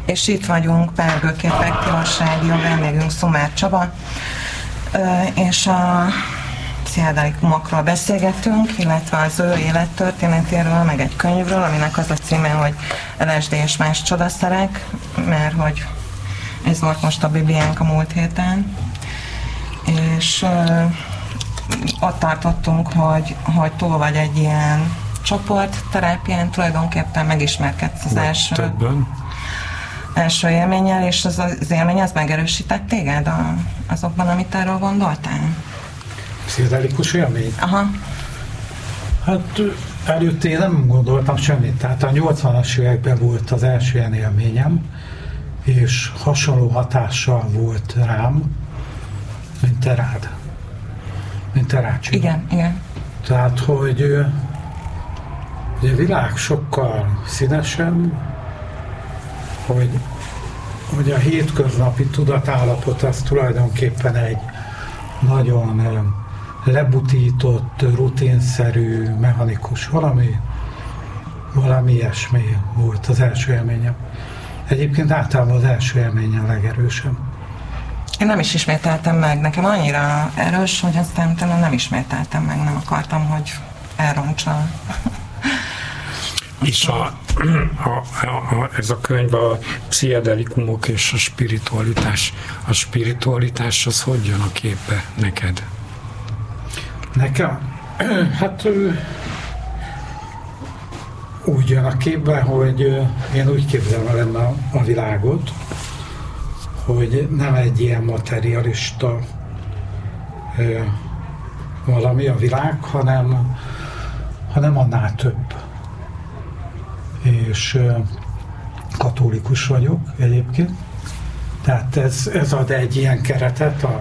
és itt vagyunk Párgőképek Tilos Rádió, vendégünk Szumár Csaba, és a pszichedelikumokról beszélgetünk, illetve az ő élettörténetéről, meg egy könyvről, aminek az a címe, hogy LSD és más csodaszerek, mert hogy ez volt most a Bibliánk a múlt héten, és ott tartottunk, hogy túl vagy egy ilyen csoportterápián, tulajdonképpen megismerkedsz az első élménnyel, és az élmény az megerősített téged azokban, amit erről gondoltál? Pszichedelikus élmény? Aha. Hát előtte én nem gondoltam semmit, tehát a 80-as években volt az első ilyen élményem, és hasonló hatással volt rám, mint te rád. Mint te rád. Igen. Tehát, hogy a világ sokkal színesebb, hogy a hétköznapi tudatállapot az tulajdonképpen egy nagyon lebutított, rutinszerű, mechanikus valami ilyesmi volt az első élményem. Egyébként általában az első élményem legerősebb. Én nem is ismételtem meg, nekem annyira erős, hogy aztán nem ismételtem meg, nem akartam, hogy elrontsa. És ez a könyv a pszichedelikumok és a spiritualitás. A spiritualitás az hogy jön a képbe neked? Nekem? Hát úgy jön a képbe, hogy én úgy képzelem el a világot, hogy nem egy ilyen materialista valami a világ, hanem annál több. És katolikus vagyok egyébként, tehát ez ad egy ilyen keretet a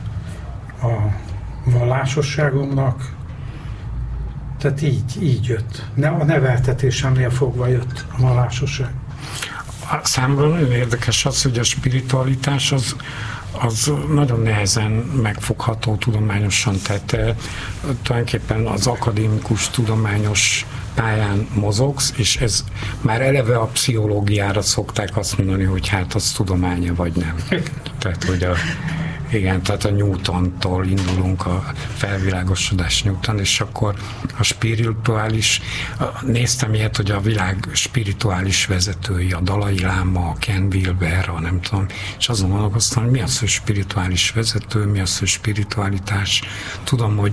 vallásosságomnak, tehát így jött. A neveltetésemnél fogva jött a vallásosság. Számomra nagyon érdekes az, hogy a spiritualitás az nagyon nehezen megfogható tudományosan, tehát tulajdonképpen az akadémikus tudományos pályán mozogsz, és ez már eleve a pszichológiára szokták azt mondani, hogy hát az tudománya vagy nem. Tehát, hogy tehát a Newtontól indulunk, a felvilágosodás Newton, és akkor a spirituális, néztem ilyet, hogy a világ spirituális vezetői, a Dalai Láma, a Ken Wilber, nem tudom, és azon gondolkoztam, hogy mi az, hogy spirituális vezető, mi az, hogy spiritualitás. Tudom, hogy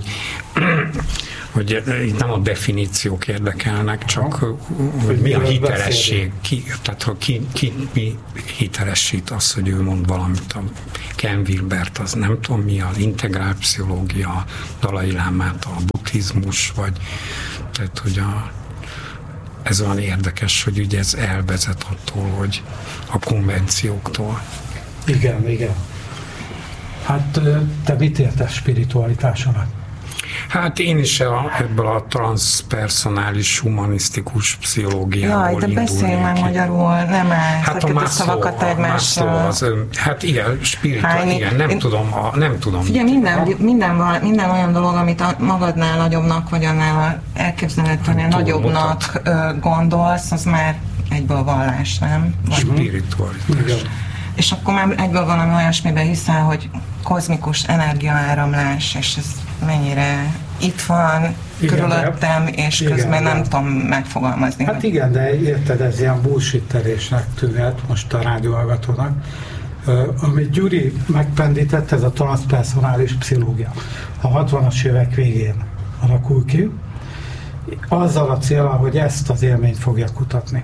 itt nem a definíciók érdekelnek, csak hogy mi a hitelesség, mi hitelesít az, hogy ő mond valamit. A Ken Wilbert, az nem tudom mi, az integrál pszichológia, a Dalai Lámát, a buddhizmus, vagy tehát, hogy ez olyan érdekes, hogy ugye ez elvezet attól, hogy a konvencióktól. Igen. Hát te mit értesz spiritualitás alatt? Hát én is ebből a transzpersonális, humanisztikus pszichológiából indulnék. Jaj, de beszélj már magyarul, nem ezeket a szavakat egymással. Hát igen, igen, nem tudom. Figyelj, minden olyan dolog, amit magadnál nagyobbnak, vagy annál elképzelhetően nagyobbnak gondolsz, az már egyből vallás, nem? Spiritualitás. És akkor már egyből valami olyasmiben hiszel, hogy kozmikus energiaáramlás, és ez mennyire itt van, körülöttem, és közben nem tudom megfogalmazni. Hát igen, de érted, ez ilyen bullshittelésnek tűnhet most a rádióhallgatónak. Amit Gyuri megpendített, ez a transzpersonális pszichológia. A 60-as évek végén alakul ki, azzal a célral, hogy ezt az élményt fogja kutatni.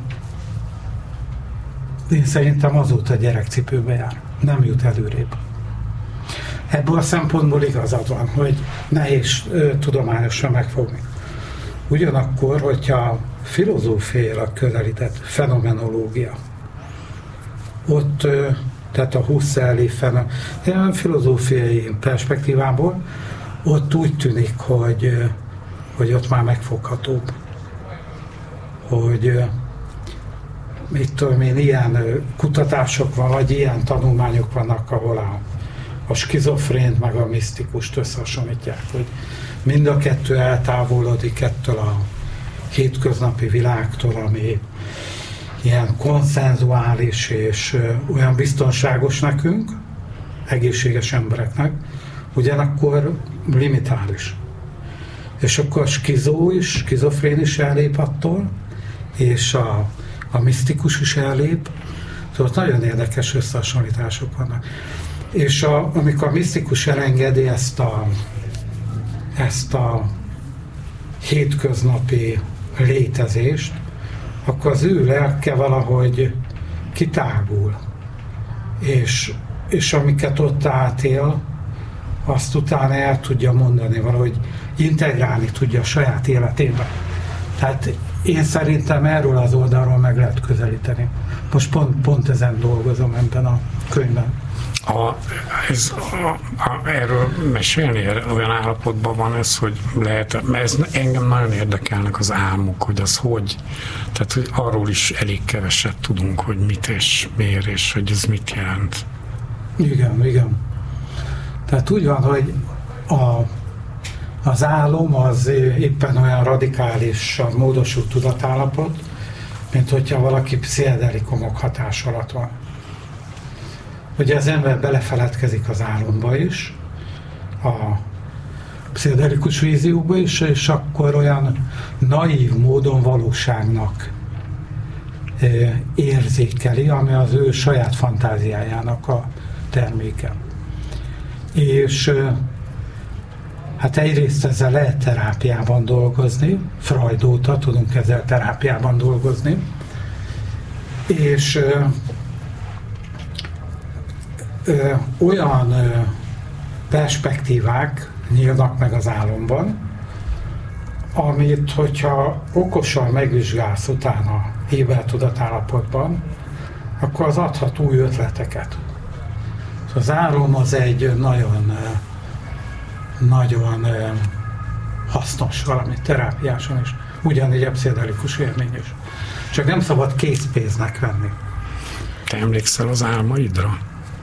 Én szerintem azóta gyerekcipőbe jár. Nem jut előrébb. Ebből a szempontból igazad van, hogy nehéz tudományosan megfogni. Ugyanakkor, hogyha filozófiailag közelített fenomenológia, ott, tehát a Husserli filozófiai perspektívából, ott úgy tűnik, hogy ott már megfoghatóbb. Hogy mit tudom én, ilyen kutatások van, vagy ilyen tanulmányok vannak, ahol a skizofrént meg a misztikust összehasonlítják, hogy mind a kettő eltávolodik ettől a hétköznapi világtól, ami ilyen konszenzuális és olyan biztonságos nekünk, egészséges embereknek, ugyanakkor limitális. És akkor a skizofrén is ellép attól, és a misztikus is ellép, szóval nagyon érdekes összehasonlítások vannak. És amikor a misztikus elengedi ezt a hétköznapi létezést, akkor az ő lelke valahogy kitágul. És amiket ott átél, azt utána el tudja mondani, valahogy integrálni tudja a saját életébe. Tehát én szerintem erről az oldalról meg lehet közelíteni. Most pont ezen dolgozom ebben a könyvben. Erről mesélni, olyan állapotban van ez, hogy lehet, mert engem nagyon érdekelnek az álmok, hogy az hogy, tehát hogy arról is elég keveset tudunk, hogy mit és miért, és hogy ez mit jelent. Igen. Tehát úgy van, hogy az álom az éppen olyan radikálisan módosult tudatállapot, mint hogyha valaki pszichedelikumok hatás alatt van. Ugye az ember belefeledkezik az álomba is, a pszichedelikus vízióba is, és akkor olyan naív módon valóságnak érzékeli, ami az ő saját fantáziájának a terméke. És hát egyrészt ezzel lehet terápiában dolgozni, Freud óta tudunk ezzel terápiában dolgozni, és olyan perspektívák nyílnak meg az álomban, amit, hogyha okosan megvizsgálsz utána éber tudatállapotban, akkor az adhat új ötleteket. Az álom az egy nagyon hasznos valami terápiáson is, ugyanígy a pszichedelikus élmény is. Csak nem szabad készpénznek venni. Te emlékszel az álmaidra?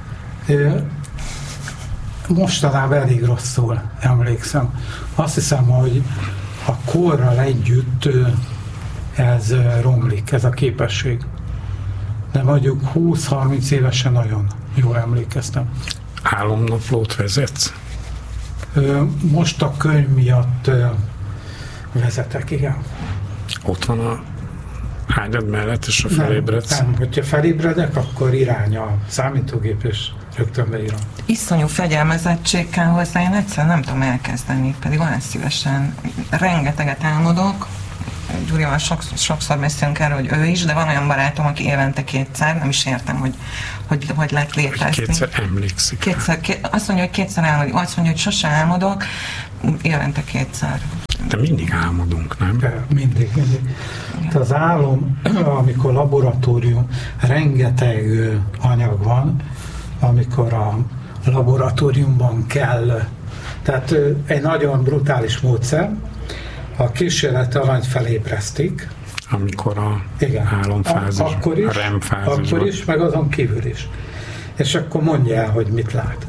Mostanában elég rosszul emlékszem. Azt hiszem, hogy a korral együtt ez romlik, ez a képesség. De mondjuk 20-30 évesen nagyon jól emlékeztem. Álomnaplót vezetsz? Most a könyv miatt vezetek, igen. Ott van a ágyad mellett, és a felébredsz? Nem, hogyha felébredek, akkor irány a számítógép, és rögtön beírom. Iszonyú fegyelmezettség kell hozzá, én egyszerűen nem tudom elkezdeni, pedig olyan szívesen rengeteget álmodok. Gyurival sokszor beszélünk erről, hogy ő is, de van olyan barátom, aki évente 2-szer, nem is értem, hogy lehet létezni. 2-szer emlékszik. Hát. Azt mondja, hogy 2-szer álmodik, azt mondja, hogy sose álmodok, évente 2-szer. De mindig álmodunk, nem? De mindig. Ja. Az álom, amikor laboratórium, rengeteg anyag van, amikor a laboratóriumban kell. Tehát egy nagyon brutális módszer, a kísérleti alanyt felébresztik. Amikor a álomfázis, akkor is, a REM-fázisban. Akkor is, meg azon kívül is. És akkor mondja el, hogy mit lát.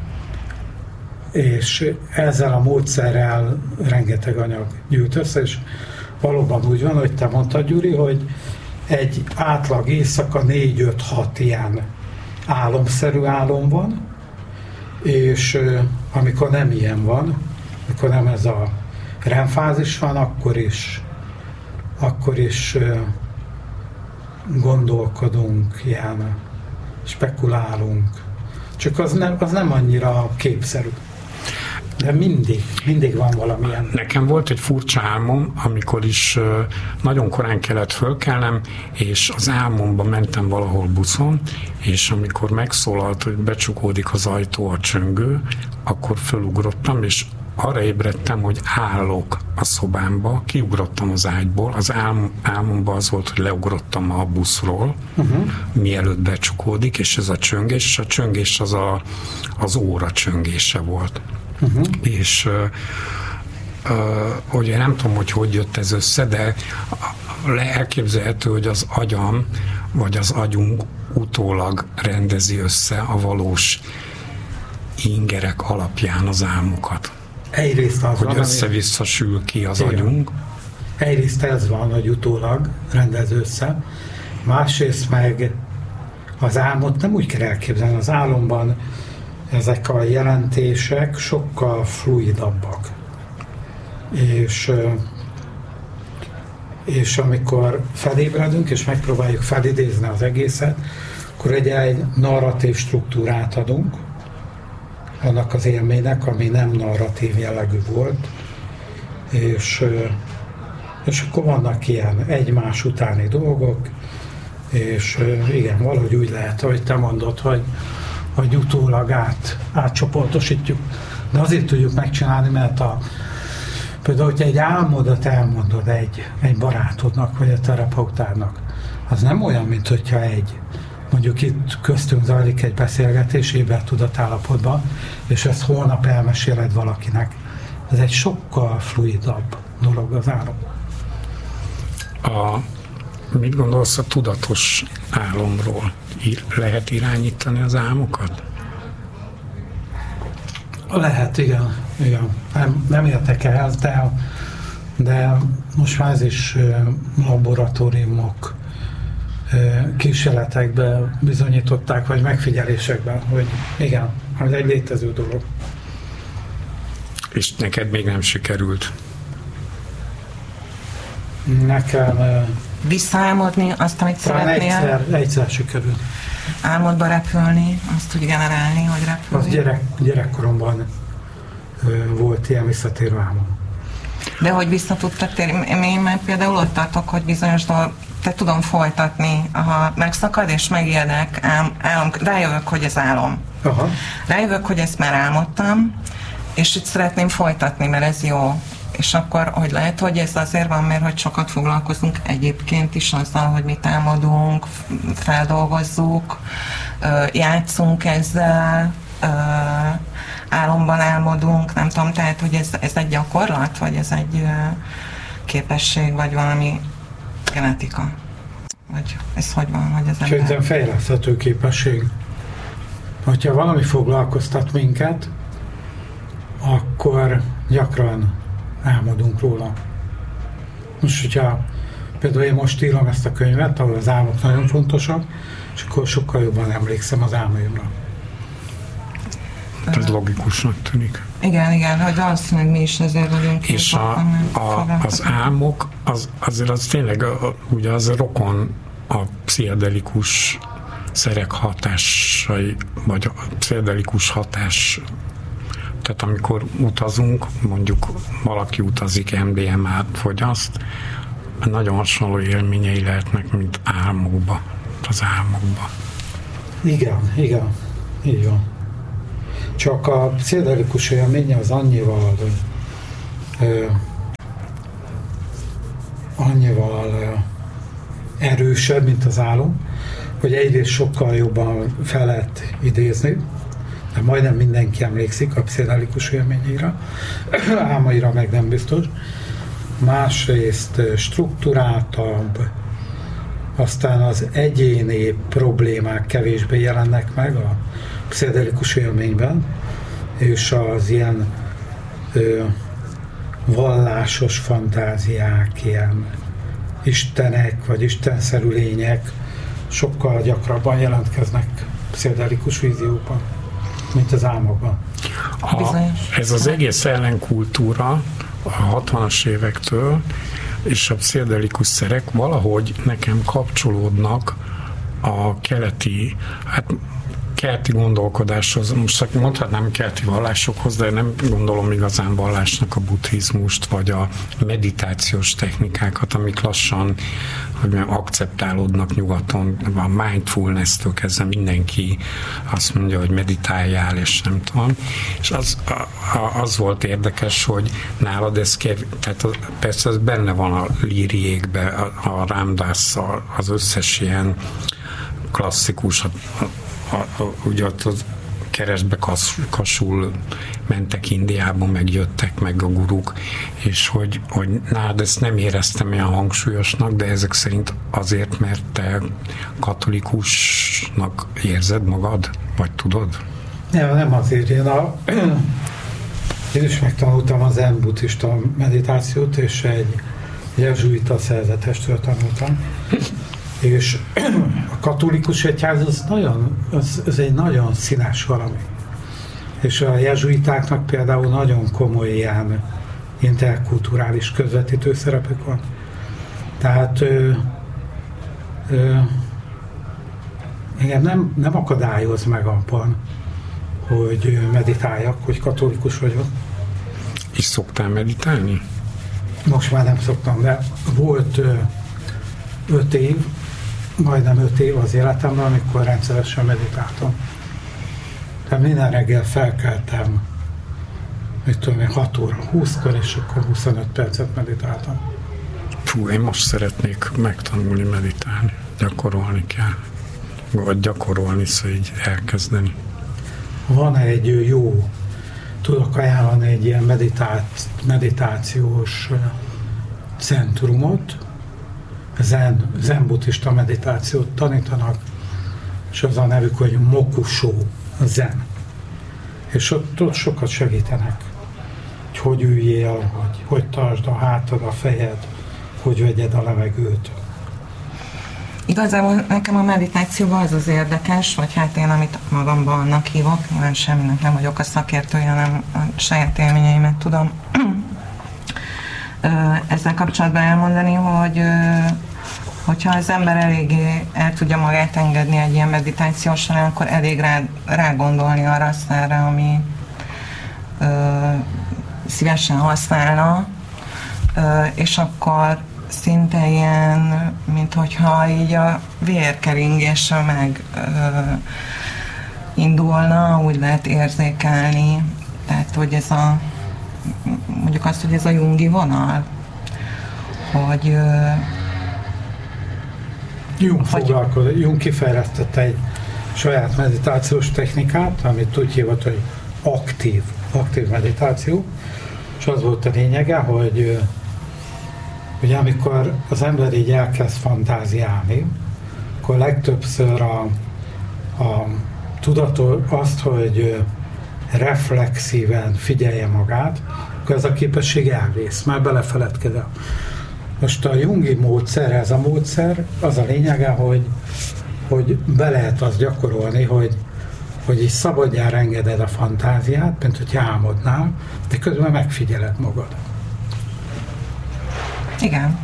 És ezzel a módszerrel rengeteg anyag gyűjt össze, és valóban úgy van, hogy te mondtad, Gyuri, hogy egy átlag éjszaka 4-5-6 ilyen álomszerű álom van, és amikor nem ilyen van, amikor nem ez a REM-fázis van, akkor is gondolkodunk, ilyen spekulálunk. Csak az nem annyira képszerű. De mindig van valamilyen. Nekem volt egy furcsa álmom, amikor is nagyon korán kellett fölkelnem, és az álmomban mentem valahol buszon, és amikor megszólalt, hogy becsukódik az ajtó, a csöngő, akkor fölugrottam, és arra ébredtem, hogy állok a szobámba, kiugrottam az ágyból, az álmomban az volt, hogy leugrottam a buszról, mielőtt becsukódik, és ez a csöngés, és a csöngés az óra csöngése volt. És ugye nem tudom, hogy jött ez össze, de elképzelhető, hogy az agyam, vagy az agyunk utólag rendezi össze a valós ingerek alapján az álmokat. Egyrészt az hogy van, össze-vissza sül ki az agyunk. Egyrészt ez van, hogy utólag rendez össze, Másrészt meg az álmot nem úgy kell elképzelni, az álomban ezek a jelentések sokkal fluidabbak. És amikor felébredünk, és megpróbáljuk felidézni az egészet, akkor egy narratív struktúrát adunk annak az élménynek, ami nem narratív jellegű volt, és akkor vannak ilyen egymás utáni dolgok, és igen, valahogy úgy lehet, hogy te mondod, hogy utólag átcsoportosítjuk. De azért tudjuk megcsinálni, mert például, hogyha egy álmodat elmondod egy barátodnak, vagy a terapeutádnak, az nem olyan, mint hogyha mondjuk itt köztünk zajlik egy beszélgetés ébredt tudatállapotban, és ezt holnap elmeséled valakinek. Ez egy sokkal fluidabb dolog az álom. Mit gondolsz a tudatos álomról? Lehet irányítani az álmokat? Lehet, igen. Nem értek ehhez, de most már ez is laboratóriumok kísérletekben bizonyították, vagy megfigyelésekben, hogy igen, ez egy létező dolog. És neked még nem sikerült? Nekem visszaálmodni azt, amit szeretnél. Egyszer sikerült. Álmodba repülni, azt úgy generálni, hogy repülni. Az gyerekkoromban volt ilyen visszatérő álmom. De hogy vissza tudtad térni? Én már például ott tartok, hogy bizonyos dolgok, te tudom folytatni, ha megszakad és megijedek, rájövök, hogy ez álom. Aha. Rájövök, hogy ezt már álmodtam, és itt szeretném folytatni, mert ez jó. És akkor, hogy lehet, hogy ez azért van, mert hogy sokat foglalkozunk egyébként is azzal, hogy mit álmodunk, feldolgozzuk, játszunk ezzel, álomban álmodunk, nem tudom, tehát, hogy ez egy gyakorlat, vagy ez egy képesség, vagy valami genetika? Vagy ez hogy van, hogy az ember... Szerintem fejleszthető képesség. Hogyha valami foglalkoztat minket, akkor gyakran álmodunk róla. Most, hogyha például én most írom ezt a könyvet, ahol az álmok nagyon fontosak, és akkor sokkal jobban emlékszem az álmaimra. Ez logikusnak tűnik. Igen, hogy valószínűleg mi is ezért vagyunk. És az álmok, azért az tényleg ugye az rokon a pszichedelikus szerek hatásai, vagy a pszichedelikus hatás. Tehát amikor utazunk, mondjuk valaki utazik, MDMA-t fogyaszt, nagyon hasonló élményei lehetnek, mint álmokba, az álmokba. Igen, így van. Csak a pszichedelikus élménye az annyival erősebb, mint az álom, hogy egyrészt sokkal jobban fel lehet idézni, de majdnem mindenki emlékszik a pszichedelikus élményére, álmaira meg nem biztos. Másrészt strukturáltabb, aztán az egyéni problémák kevésbé jelennek meg a pszichedelikus élményben, és az ilyen vallásos fantáziák, ilyen istenek vagy istenszerű lények sokkal gyakrabban jelentkeznek pszichedelikus vízióban, mint az álmokban. Ez az egész ellenkultúra a 60-as évektől és a pszichedelikus szerek valahogy nekem kapcsolódnak a keleti gondolkodáshoz, most mondhatnám keleti vallásokhoz, de nem gondolom igazán vallásnak a buddhizmust, vagy a meditációs technikákat, amik lassan, hogy akceptálódnak nyugaton, a mindfulness-től kezdve mindenki azt mondja, hogy meditáljál, és nem tudom. És az volt érdekes, hogy nálad ez tehát persze ez benne van a Liriékben, a Ramdásszal, az összes ilyen klasszikus, ugye ott az keresztbe kasul mentek Indiába, megjöttek meg a guruk, és hogy nálad ezt nem éreztem olyan hangsúlyosnak, de ezek szerint azért, mert te katolikusnak érzed magad, vagy tudod? Nem azért. Én is megtanultam az zen buddhista meditációt, és egy jezsuita szerzetestől tanultam. És a katolikus egyház az egy nagyon színes valami. És a jezsuitáknak például nagyon komoly ilyen interkulturális közvetítő szerepük van. Tehát engem nem akadályoz meg abban, hogy meditáljak, hogy katolikus vagyok. És szoktál meditálni? Most már nem szoktam, de volt 5 év, majdnem 5 év az életemben, amikor rendszeresen meditáltam. Tehát minden reggel felkeltem, 6 óra 20-kor, és akkor 25 percet meditáltam. Fú, én most szeretnék megtanulni meditálni. Gyakorolni kell. Vagy gyakorolni, szóval így elkezdeni. Van egy jó, tudok ajánlani egy ilyen meditációs centrumot, zen buddhista meditációt tanítanak, és az a nevük, hogy Mokusho Zen. És ott sokat segítenek, hogy üljél, hogy tartsd a hátad, a fejed, hogy vegyed a levegőt. Igazából nekem a meditációban az az érdekes, vagy hát én, amit magamban annak hívok, nyilván semminek nem vagyok a szakértője, hanem a saját élményeimet tudom ezzel kapcsolatban elmondani, hogyha az ember eléggé el tudja magát engedni egy ilyen meditáció során, akkor elég rá gondolni arra a szára, ami szívesen használna, és akkor szinte ilyen, mint hogyha így a vérkeringése meg indulna, úgy lehet érzékelni. Tehát, hogy ez mondjuk azt, hogy ez a jungi vonal, hogy Jung kifejlesztette egy saját meditációs technikát, amit úgy hívott, hogy aktív meditáció, és az volt a lényege, hogy ugye amikor az ember így elkezd fantáziálni, akkor legtöbbször a tudatos azt, hogy reflexíven figyelje magát, akkor ez a képesség elvész, már belefeledkezel. Most a jungi módszer, ez a módszer, az a lényege, hogy be lehet azt gyakorolni, hogy így szabadjára engeded a fantáziát, mint hogy álmodnál, de közben megfigyeled magad. Igen.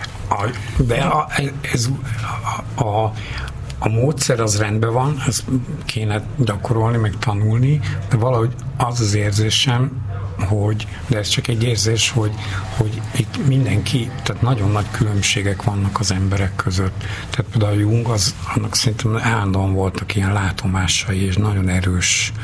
A módszer az rendben van, ezt kéne gyakorolni, meg tanulni, de valahogy az érzésem, de ez csak egy érzés, hogy itt mindenki, tehát nagyon nagy különbségek vannak az emberek között. Tehát például a Jung, annak szerintem állandóan voltak ilyen látomásai, és nagyon erős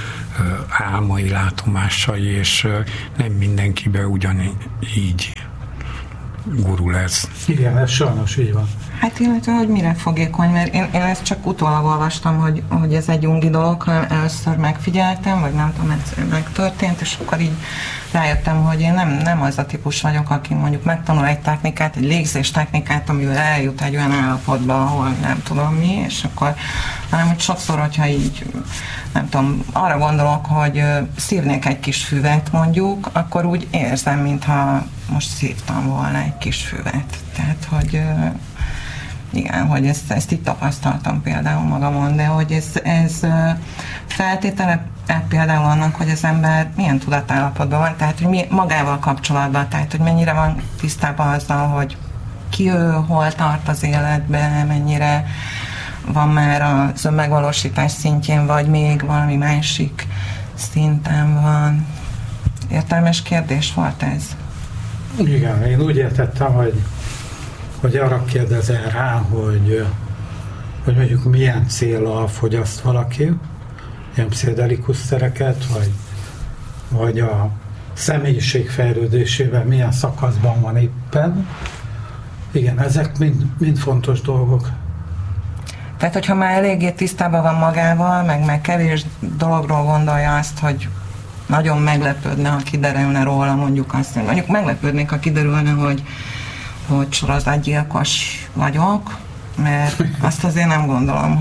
álmai látomásai, és nem mindenkiben ugyanígy gurul ez. Igen, ez sajnos így van. Hát illetve, hogy mire fogékony, mert én ezt csak utólag olvastam, hogy ez egy jungi dolog, hanem először megfigyeltem, vagy nem tudom, ez megtörtént, és akkor így rájöttem, hogy én nem az a típus vagyok, aki mondjuk megtanul egy technikát, egy légzés technikát, amivel eljut egy olyan állapotba, ahol nem tudom mi, és akkor, hanem hogy sokszor, hogyha így, nem tudom, arra gondolok, hogy szívnék egy kis füvet mondjuk, akkor úgy érzem, mintha most szívtam volna egy kis füvet. Tehát, hogy igen, hogy ezt itt tapasztaltam például magamon, de hogy ez feltétele például annak, hogy az ember milyen tudatállapotban van, tehát hogy magával kapcsolatban, tehát hogy mennyire van tisztában azzal, hogy ki ő, hol tart az életben, mennyire van már az önmegvalósítás szintjén, vagy még valami másik szinten van. Értelmes kérdés volt ez? Igen, én úgy értettem, hogy arra kérdezel rá, hogy mondjuk milyen céllal fogyaszt valaki, ilyen pszichedelikus szereket, vagy a személyiség fejlődésében milyen szakaszban van éppen. Igen, ezek mind fontos dolgok. Tehát, hogyha már eléggé tisztában van magával, meg kevés dologról gondolja azt, hogy nagyon meglepődne, ha kiderülne róla, mondjuk meglepődnék, ha kiderülne, hogy sorozatgyilkos vagyok, mert azt azért nem gondolom,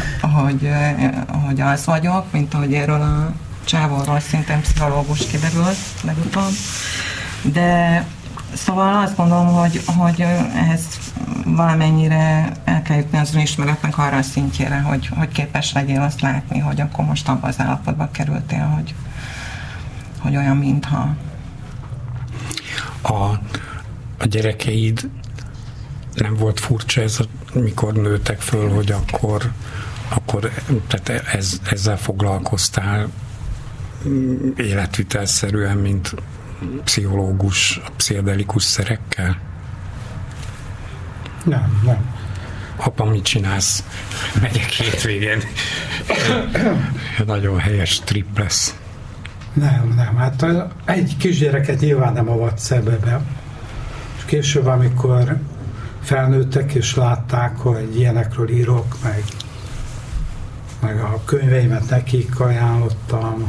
hogy az vagyok, mint ahogy erről a csávóról szintén pszichológus kiderült legutóbb. De szóval azt gondolom, hogy ehhez valamennyire el kell jutni az önismeretnek arra a szintjére, hogy képes legyél azt látni, hogy akkor most abban az állapotba kerültél, hogy olyan, mintha. A gyerekeid nem volt furcsa ez, mikor nőtek föl, hogy akkor tehát ezzel foglalkoztál életvitelszerűen, mint pszichológus, pszichedelikus szerekkel? Nem. Apa, mit csinálsz? Megyek hétvégén. Nagyon helyes trip lesz. Nem. Hát egy kisgyereket nyilván nem avatsz ebbe be. És később, amikor felnőttek és látták, hogy ilyenekről írok, meg a könyveimet nekik ajánlottam,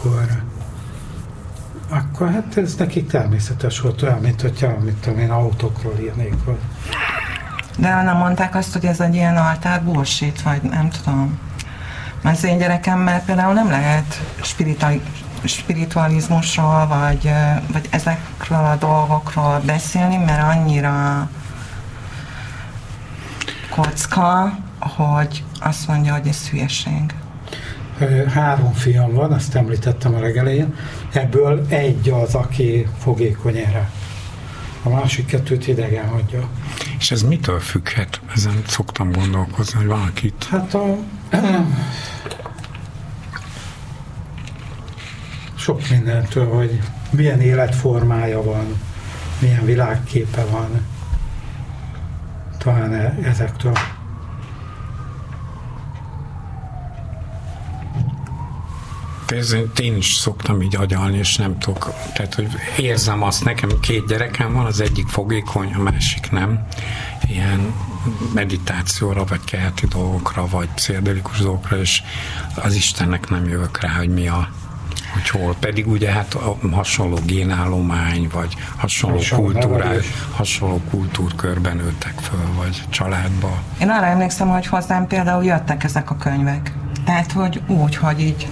akkor hát ez nekik természetes volt, olyan, mint hogyha én autókról írnék. De nem mondták azt, hogy ez egy ilyen altár bullshit, vagy nem tudom. Mert az én gyerekemmel például nem lehet spiritualizmusról, vagy ezekről a dolgokról beszélni, mert annyira kocka, hogy azt mondja, hogy ez hülyeség. 3 fiam van, azt említettem a legelején, ebből egy az, aki fogékony erre. A másik 2 idegen hagyja. És ez mitől függhet? Ezen szoktam gondolkozni, hogy valakit... Hát sok mindentől, hogy milyen életformája van, milyen világképe van. Talán ezektől. Én is szoktam így agyalni, és nem tudok, tehát hogy érzem azt, nekem 2 gyerekem van, az egyik fogékony, a másik nem. Ilyen meditációra, vagy keleti dolgokra, vagy pszichedelikus dolgokra, és az Istennek nem jövök rá, hogy mi hogy hol. Pedig ugye hát a hasonló génállomány, vagy hasonló kultúrkörben nőttek föl, vagy családba. Én arra emlékszem, hogy hozzám például jöttek ezek a könyvek. Tehát, hogy úgy, hogy így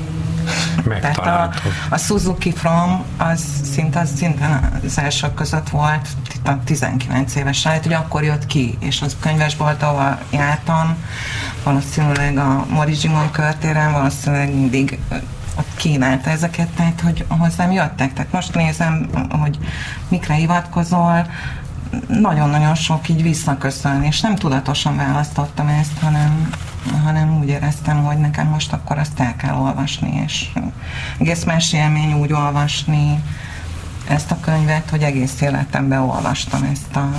tehát a Suzuki From az szinte az elsők között volt 19 évesen, hogy akkor jött ki, és az könyvesbolt, ahol jártam, valószínűleg a Morizsimon körtéren, valószínűleg mindig ott kínálta ezeket, tehát hogy hozzám jöttek. Tehát most nézem, hogy mikre hivatkozol, nagyon-nagyon sok így visszaköszön, és nem tudatosan választottam ezt, hanem úgy éreztem, hogy nekem most akkor azt el kell olvasni, és egész más élmény úgy olvasni ezt a könyvet, hogy egész életemben olvastam ezt a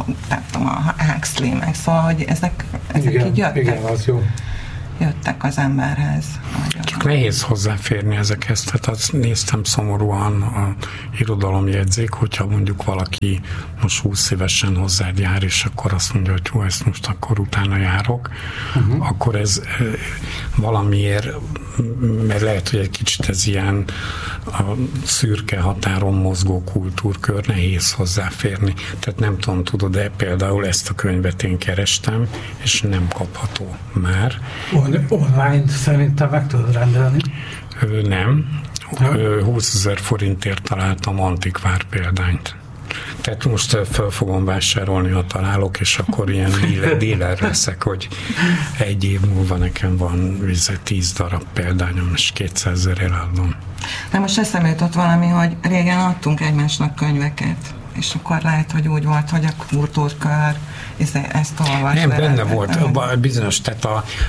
Huxley meg, szóval, hogy ezek igen, így jöttek. Igen, az jó. Jöttek az emberhez. Csak nehéz hozzáférni ezekhez, tehát azt néztem szomorúan a irodalomjegyzék, hogyha mondjuk valaki most 20 évesen hozzád jár, és akkor azt mondja, hogy hú, ezt most akkor utána járok, akkor ez valamiért, mert lehet, hogy egy kicsit ez ilyen a szürke határon mozgó kultúrkör, nehéz hozzáférni. Tehát nem tudom, tudod-e, például ezt a könyvet én kerestem, és nem kapható már. Online szerintem meg tudod rendelni? Nem. 20 000 forintért találtam antikvár példányt. Tehát most fel fogom vásárolni, ha találok, és akkor ilyen díler leszek, hogy 1 év múlva nekem van 10 darab példányom, és 200 000 eladom. De most eszembe jutott valami, hogy régen adtunk egymásnak könyveket, és akkor lehet, hogy úgy volt, hogy a kultúrkör ezt olvasd. Nem, benne volt bizonyos, tehát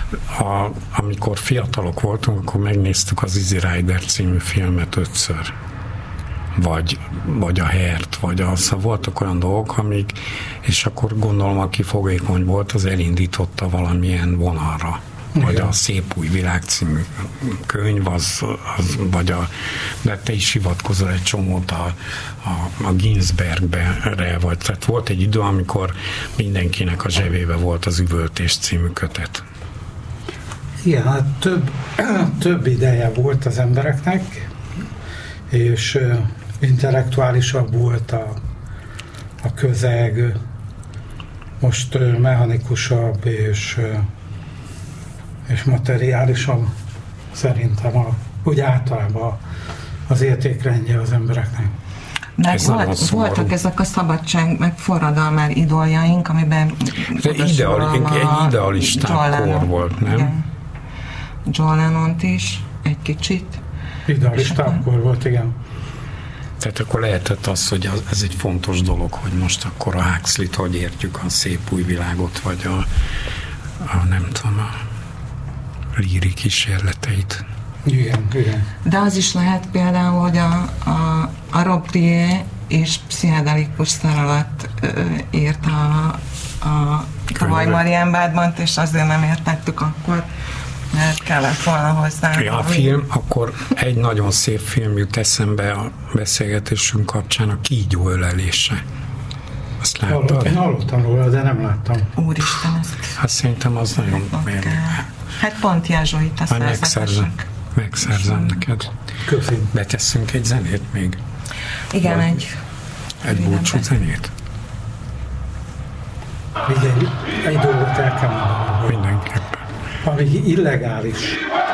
amikor fiatalok voltunk, akkor megnéztük az Easy Rider című filmet 5-ször. Vagy a Hert, szóval voltak olyan dolgok, amik, és akkor gondolom, aki fogékony volt, az elindította valamilyen vonalra. Vagy a Szép új világ című könyv, de te is hivatkozol egy csomót a Ginsbergre, vagy tehát volt egy idő, amikor mindenkinek a zsebébe volt az Üvöltés című kötet. Igen, hát több ideje volt az embereknek, és intellektuálisabb volt a közeg, most mechanikusabb és materiálisabb szerintem úgy általában az értékrendje az embereknek. Meg voltak ezek a szabadság, meg forradalmár idoljaink, amiben egy idealistább kor volt, nem? Igen. John Lennont is, egy kicsit. Idealistább kor volt, igen. Tehát akkor lehetett az, hogy ez egy fontos dolog, hogy most akkor a Huxley-t hogy értjük, a szép új világot, vagy a nem tudom, a líri kísérleteit. Igen. De az is lehet például, hogy a Robbe és pszichedelikus szerelet írt a Kavaj Marienbádban, és azért nem értettük akkor, mert kellett volna hozzá. A film, akkor egy nagyon szép film jut eszembe a beszélgetésünk kapcsán, a kígyó ölelése. Azt láttad? Én hallottam róla, de nem láttam. Úristen, ezt... Hát szerintem az nagyon mérő. Hát pont Jázsóit a szerzetesek. Megszerzem neked. Köszönöm. Betesszünk egy zenét még? Igen, egy búcsú zenét? Még egy dolgot el kell mondanom. Mindenképpen. Ami illegális